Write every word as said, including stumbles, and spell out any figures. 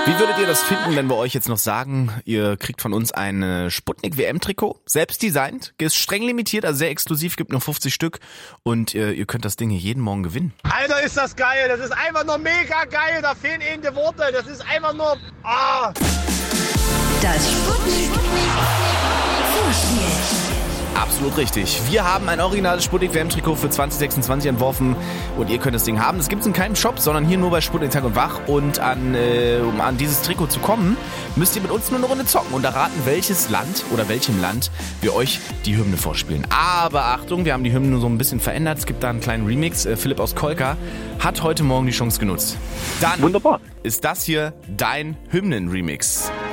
Wie würdet ihr das finden, wenn wir euch jetzt noch sagen, ihr kriegt von uns ein Sputnik-W M-Trikot, selbst designt, ist streng limitiert, also sehr exklusiv, gibt nur fünfzig Stück und ihr, ihr könnt das Ding hier jeden Morgen gewinnen. Alter, ist das geil, das ist einfach nur mega geil, da fehlen eben die Worte, das ist einfach nur... Ah. Das Sputnik Vorspiel. Absolut richtig. Wir haben ein originales Sputnik-W M-Trikot für zwanzig sechsundzwanzig entworfen und ihr könnt das Ding haben. Das gibt es in keinem Shop, sondern hier nur bei Sputnik Tag und Wach. Und an, äh, um an dieses Trikot zu kommen, müsst ihr mit uns nur eine Runde zocken und erraten, welches Land oder welchem Land wir euch die Hymne vorspielen. Aber Achtung, wir haben die Hymne so ein bisschen verändert. Es gibt da einen kleinen Remix. Äh, Philipp aus Kolka hat heute Morgen die Chance genutzt. Dann Wunderbar. Ist das hier dein Hymnen-Remix.